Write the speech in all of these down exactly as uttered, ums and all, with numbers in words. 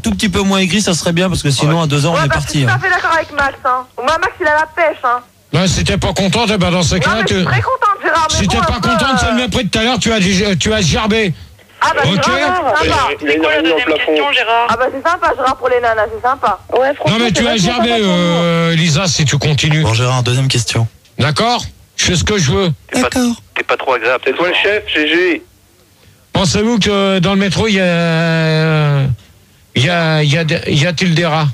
tout petit peu moins aigri, ça serait bien, parce que sinon, ouais. à deux heures, ouais, on est bah, parti. Je suis tout hein. à fait d'accord avec Max. Hein. Moi, Max, il a la pêche. Hein. Ben, si t'es pas contente, eh ben dans ces cas-là, tu... tu... Je suis très contente, Gérard. Si bon, t'es pas peu, contente, c'est euh... le mépris de tout à l'heure, tu as, tu as gerbé. Ah bah ok. Gérard, c'est sympa. Il a une araignée dans le plafond. Gérard. Ah bah c'est sympa, Gérard, pour les nanas, c'est sympa. Ouais, Non mais tu as gerbé, euh, Lisa, si tu continues. Bon, Gérard, deuxième question. D'accord? Je fais ce que je veux. D'accord. T'es pas trop agréable. C'est toi le chef, G G. Pensez-vous que dans le métro, il y a... Il y a... Il y a... Y a-t-il des rats?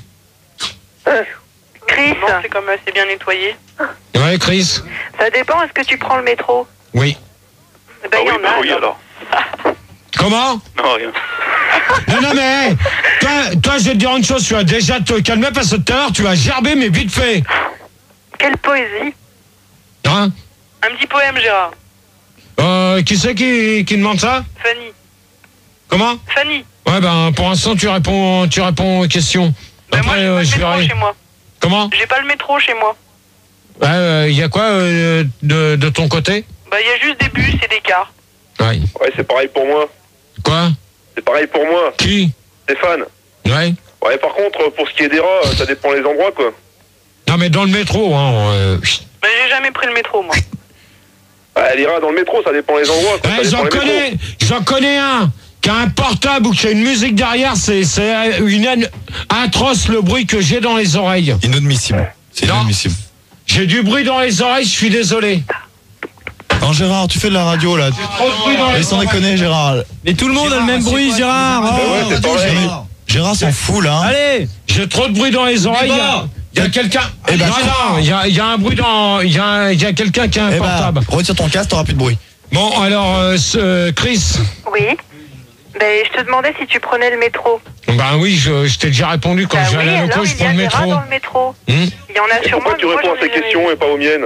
Chris, c'est comme assez bien nettoyé. Ouais, Chris. Ça dépend, est-ce que tu prends le métro? Oui. Eh ben, il y en a. Oui, alors. Comment? Non, rien. Non, non, mais toi, toi, je vais te dire une chose, tu vas déjà te calmer parce que tout à l'heure, tu vas gerber, mais vite fait. Quelle poésie. Hein? Un petit poème, Gérard. Euh, qui c'est qui, qui demande ça? Fanny. Comment? Fanny. Ouais, ben, pour l'instant, tu réponds, tu réponds aux questions. Ben Après, moi, j'ai euh, pas je le métro verrai. chez moi. Comment? J'ai pas le métro chez moi. Ouais, il euh, y a quoi euh, de, de ton côté? Bah, il y a juste des bus et des cars. Ouais. Ouais, c'est pareil pour moi. Quoi? C'est pareil pour moi. Qui? Stéphane. Ouais. Ouais, par contre, pour ce qui est des rats, ça dépend les endroits, quoi. Non, mais dans le métro, hein. Euh... Mais j'ai jamais pris le métro, moi. Ouais, les rats dans le métro, ça dépend les endroits, quoi. Ouais, Ça j'en dépend les connais, métros. j'en connais un qui a un portable ou qui a une musique derrière, c'est, c'est une atroce le bruit que j'ai dans les oreilles. Inadmissible. C'est Non. inadmissible. J'ai du bruit dans les oreilles, je suis désolé. Non, Gérard, tu fais de la radio, là. Trop de bruit dans les Mais sans oreilles. déconner, Gérard. Mais tout le monde a le même bruit, Gérard. Bah Oh, ouais, c'est pareil. Gérard, Gérard s'en fout, là. hein. allez. J'ai trop de bruit dans les oreilles. Il y a, il y a quelqu'un. Eh ben, non, non, il y a, il y a un bruit dans. Il y a, il y a quelqu'un qui a un Eh ben, portable. retire ton casque, t'auras plus de bruit. Bon, alors, euh, ce, Chris. Oui. Ben, je te demandais si tu prenais le métro. Ben oui, je, je t'ai déjà répondu quand Bah je oui, viens à la alors loco, je il y prends a le des rats métro. dans le métro. Hmm Il y en a Et sûrement. pourquoi tu mais moi, réponds à j'en ai ces jamais questions vu. et pas aux miennes?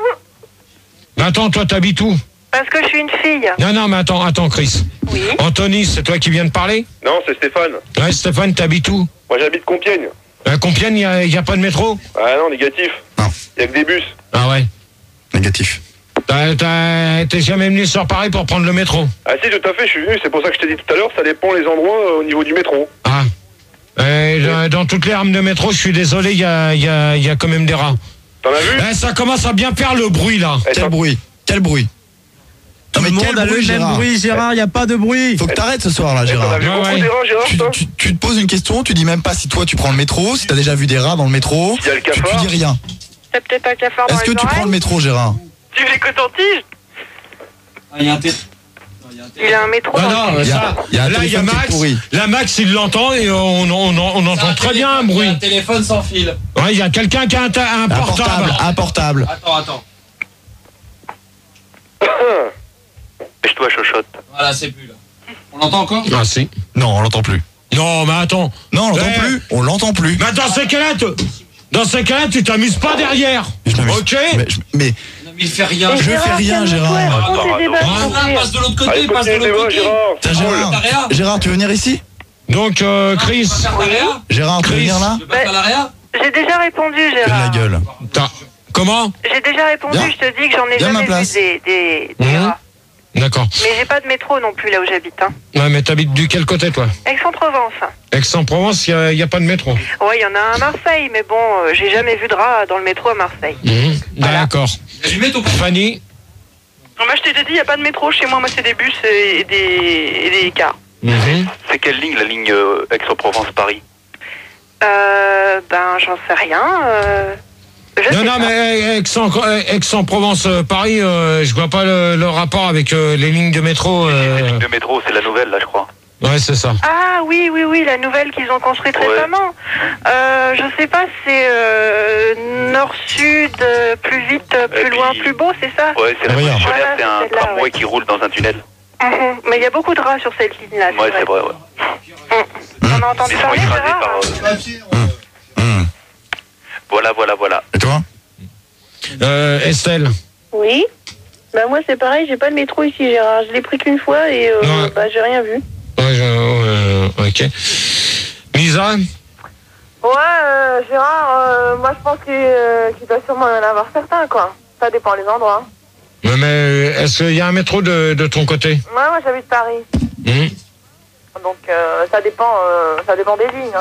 Mais attends, toi, t'habites où? Parce que je suis une fille. Non, non, mais attends, attends, Chris. Oui. Anthony, c'est toi qui viens de parler? Non, c'est Stéphane. Ouais, Stéphane, t'habites où? Moi, j'habite Compiègne. À Compiègne, il n'y a, y a pas de métro? Ah non, négatif. Non. Il y a que des bus. Ah ouais. Négatif. T'as- t'as- T'es jamais venu sur Paris pour prendre le métro? Ah si, tout à fait, je suis venu. C'est pour ça que je t'ai dit tout à l'heure, ça dépend les endroits euh, au niveau du métro. Ah. Et dans, dans toutes les rames de métro, je suis désolé, il y a, y, a, y a quand même des rats. T'en as vu? Eh, ça commence à bien faire le bruit, là. Eh, Quel ça- bruit. Quel bruit. Tout Non, le mais monde quel a le bruit, même Gérard. bruit, Gérard. Il y a pas de bruit. Faut que t'arrêtes ce soir, là, eh, T'en Gérard. as vu Ouais, beaucoup ouais. des rats, Gérard, Tu, toi? tu- tu te poses une question, tu dis même pas si toi tu prends le métro, si t'as déjà vu des rats dans le métro. Il y a le Tu, tu cafard. dis rien. T'as peut-être un cafard dans Est-ce que les tu prends le oreilles? métro, Gérard? Tu veux les cotons-tiges? Il y a un Il a un métro Non, dans le non, Il y a- ça, il y a un là, il y a téléphone qui est Max. pourri. Là, Max, il l'entend et on, on, on, on entend très bien un bruit. téléphone sans fil. Ouais, il y a quelqu'un qui a un, ta- un Un portable. portable, un portable. Attends, attends. Pêche-toi, chochotte. Voilà, c'est plus là. On l'entend encore? Ah, si. Non, on l'entend plus. Non, mais attends. Non, on l'entend Eh. plus. On l'entend plus. Mais dans ces cas-là, tu- dans ces cas-là, tu t'amuses pas derrière. Je m'amuse. Ok. Mais, je- mais Non, mais il fait rien. je fais rien, Gérard. Attends, des attends. Ah, passe de l'autre côté, Allez, passe de continue le l'autre débat, côté. Gérard. Tiens, T'as Gérard, rien? Gérard, tu veux venir ici? Donc, euh, Chris, Tu veux passer à l'A R E A? Gérard, tu veux Chris. venir là? Tu veux passer à l'A R E A? J'ai déjà répondu, Fais de la Gérard. gueule. t'as- comment? J'ai déjà répondu, Viens. je te dis que j'en ai Viens à ma jamais vu place. des, des, des Mhm. rats. D'accord. Mais j'ai pas de métro non plus là où j'habite. Hein. Ouais, mais t'habites du quel côté, toi? Aix-en-Provence. Aix-en-Provence, il n'y a, a pas de métro. Ouais, il y en a un à Marseille, mais bon, euh, j'ai jamais vu de rat dans le métro à Marseille. Mhm. D'accord. Allumez ton Fanny, Non, moi je t'ai dit, il n'y a pas de métro chez moi, moi c'est des bus et des, et des cars. mhm. C'est quelle ligne, la ligne euh, Aix-en-Provence-Paris? Euh, ben j'en sais rien. Euh, je Non, sais non, pas. mais Aix-en- Aix-en-Provence, euh, Paris, euh, je vois pas le, le rapport avec euh, les lignes de métro. La euh. ligne de métro, c'est la nouvelle, là, je crois. Ouais, c'est ça. Ah oui, oui, oui, la nouvelle qu'ils ont construite Ouais. récemment. Euh, je sais pas, c'est euh, nord-sud, euh, plus vite, euh, plus Et puis- loin, plus beau, c'est ça? Ouais, c'est la Regarde. concessionnaire, Voilà, c'est un c'est celle-là, tramway ouais. qui roule dans un tunnel. Mhm. Mais il y a beaucoup de rats sur cette ligne-là. Ouais, c'est vrai, ouais. On a entendu Ils sont parler, écrasés Gérard? par... euh, Hum. Voilà, voilà, voilà. Et toi? Euh, Estelle. Oui. Bah moi c'est pareil, j'ai pas le métro ici, Gérard. Je l'ai pris qu'une fois et euh, Ouais. bah j'ai rien vu. Ouais, je, euh, ok. Lisa. Ouais, euh, Gérard, euh, moi je pense qu'il euh, qu'il doit sûrement y en avoir certains, quoi. Ça dépend les endroits. Mais, mais est-ce qu'il y a un métro de, de ton côté? Ouais, moi j'habite Paris. Mhm. Donc euh, ça dépend, euh, ça dépend des lignes. Hein.